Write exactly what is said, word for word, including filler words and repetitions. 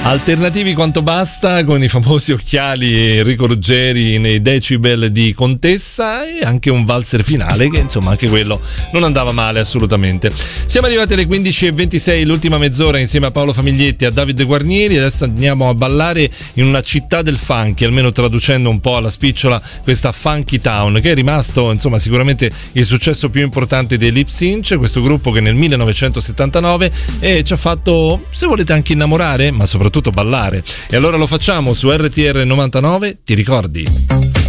Alternativi quanto basta, con i famosi occhiali Enrico Ruggeri nei decibel di Contessa, e anche un valzer finale che insomma anche quello non andava male assolutamente. Siamo arrivati alle quindici e ventisei, l'ultima mezz'ora insieme a Paolo Famiglietti e a Davide Guarnieri. Adesso andiamo a ballare in una città del funky, almeno traducendo un po' alla spicciola questa Funky Town, che è rimasto insomma sicuramente il successo più importante dei Lip Sync, questo gruppo che nel millenovecentosettantanove eh, ci ha fatto, se volete, anche innamorare, ma soprattutto ballare. E allora lo facciamo su R T R novantanove, ti ricordi?